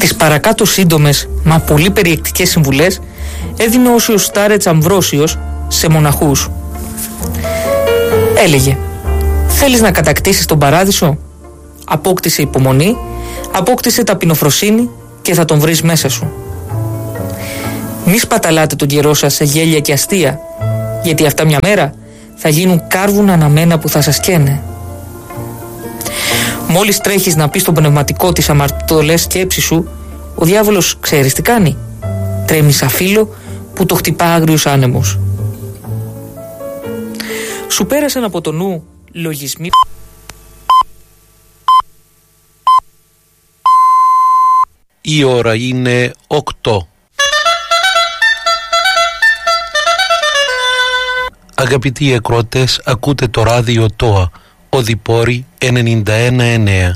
Τις παρακάτω σύντομες μα πολύ περιεκτικές συμβουλές έδινε ο Όσιος Στάρετς Αμβρόσιος σε μοναχούς. Έλεγε: θέλεις να κατακτήσεις τον παράδεισο? Απόκτησε υπομονή, απόκτησε ταπεινοφροσύνη και θα τον βρεις μέσα σου. Μη σπαταλάτε τον καιρό σας σε γέλια και αστεία, γιατί αυτά μια μέρα θα γίνουν κάρβουνα αναμένα που θα σας καίνε. Μόλις τρέχεις να πεις στον πνευματικό τις αμαρτωλές σκέψεις σου, ο διάβολος ξέρεις τι κάνει? Τρέμει σαν φύλλο που το χτυπά άγριος άνεμος. Σου πέρασαν από το νου λογισμοί. Η ώρα είναι 8. Αγαπητοί ακροατές, ακούτε το ράδιο ΤΟΑ, Οδυπόρη 91,9.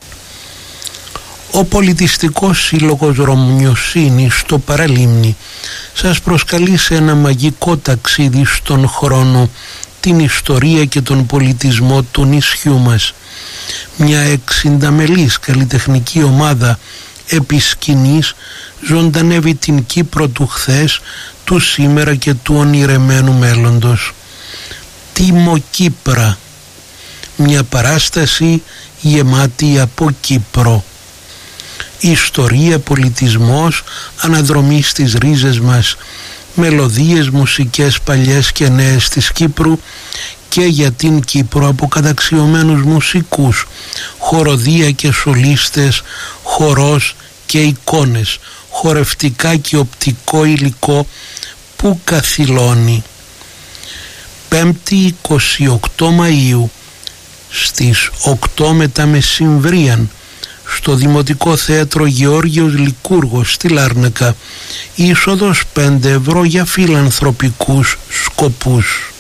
Ο Πολιτιστικός Σύλλογος Ρωμιοσύνης στο Παραλίμνη σας προσκαλεί σε ένα μαγικό ταξίδι στον χρόνο, την ιστορία και τον πολιτισμό του νησιού μας. Μια 60 μελής καλλιτεχνική ομάδα επί σκηνής ζωντανεύει την Κύπρο του χθες, του σήμερα και του ονειρεμένου μέλλοντος. Τίμο Κύπρα, μια παράσταση γεμάτη από Κύπρο. Ιστορία, πολιτισμός, αναδρομή στις ρίζες μας, μελωδίες, μουσικές παλιές και νέες της Κύπρου και για την Κύπρο από καταξιωμένους μουσικούς, χοροδία και σολίστες, χορός και εικόνες, χορευτικά και οπτικό υλικό που καθυλώνει. 5η 28 Μαΐου στις 8 μετά μεσημβρίαν στο Δημοτικό Θέατρο Γεώργιος Λικούργος στη Λάρνακα, είσοδος 5 ευρώ για φιλανθρωπικούς σκοπούς.